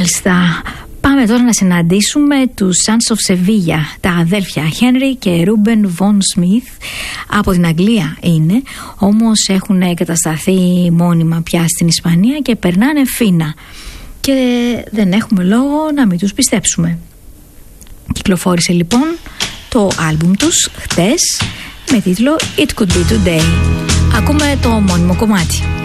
Μάλιστα. Πάμε τώρα να συναντήσουμε τους Sons of Sevilla, τα αδέλφια Henry και Ruben Von Smith. Από την Αγγλία είναι, όμως έχουν εγκατασταθεί μόνιμα πια στην Ισπανία και περνάνε φίνα. Και δεν έχουμε λόγο να μην τους πιστέψουμε. Κυκλοφόρησε λοιπόν το άλμπουμ τους χτες με τίτλο It Could Be Today. Ακούμε το μόνιμο κομμάτι.